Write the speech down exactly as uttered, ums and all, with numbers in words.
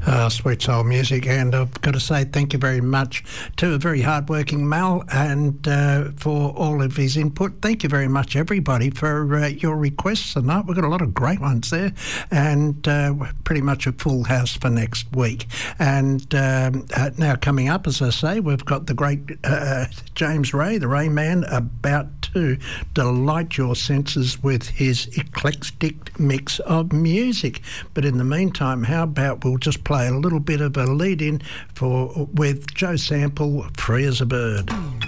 Uh, sweet soul music, and I've got to say thank you very much to a very hard-working Mal and uh, for all of his input. Thank you very much, everybody, for uh, your requests tonight. We've got a lot of great ones there, and uh, pretty much a full house for next week. And um, uh, now coming up, as I say, we've got the great uh, James Ray, the Ray Man, about to delight your senses with his eclectic mix of music. But in the meantime, how about we'll just play a little bit of a lead-in for with Joe Sample, Free as a Bird.